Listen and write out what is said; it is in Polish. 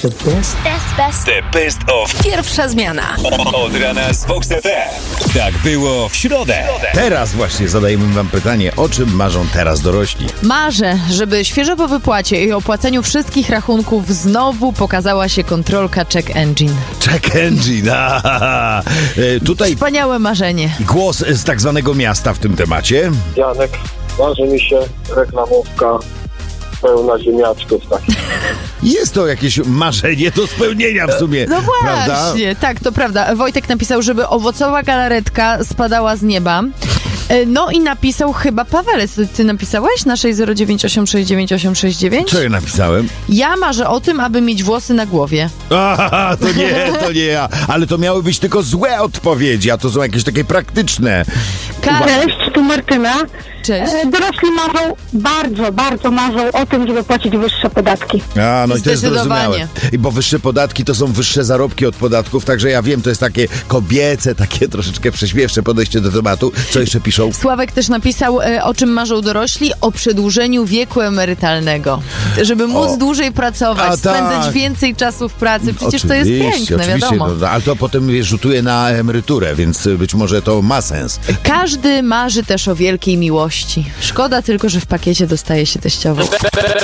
The best of Pierwsza zmiana. od rana z Fox FM. Tak było w środę. Teraz właśnie zadajemy wam pytanie, o czym marzą teraz dorośli? Marzę, żeby świeżo po wypłacie i opłaceniu wszystkich rachunków znowu pokazała się kontrolka Check Engine. Check Engine. Tutaj Wspaniałe marzenie. głos z tak zwanego miasta w tym temacie. Janek, marzy mi się reklamówka pełna ziemniaczków takich. Jest to jakieś marzenie do spełnienia w sumie. No prawda? właśnie, tak, to prawda. Wojtek napisał, żeby owocowa galaretka spadała z nieba. No i napisał chyba Paweł. Ty napisałeś na 609869869? Co ja napisałem? Ja marzę o tym, aby mieć włosy na głowie. Aha, to nie ja. Ale to miały być tylko złe odpowiedzi, a to są jakieś takie praktyczne. Cześć, tu Martyna. Cześć. Dorośli marzą, bardzo marzą o tym, żeby płacić wyższe podatki. A, no i to jest Zdecydowanie. zrozumiałe. Bo wyższe podatki to są wyższe zarobki od podatków, także ja wiem, to jest takie kobiece, takie troszeczkę prześmiewcze podejście do tematu. Co jeszcze piszą? Sławek też napisał, o czym marzą dorośli, o przedłużeniu wieku emerytalnego. Żeby móc dłużej pracować, A, tak. spędzać więcej czasu w pracy. Przecież to jest piękne, wiadomo. No, ale to potem rzutuje na emeryturę, więc być może to ma sens. Każdy marzy też o wielkiej miłości. Szkoda tylko, że w pakiecie dostaje się teściową.